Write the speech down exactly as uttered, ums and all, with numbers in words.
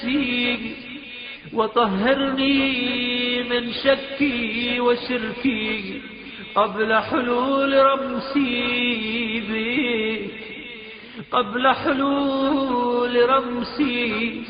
نفسي وطهرني من شكي وشركي قبل حلول رمسي بك، قبل حلول رمسي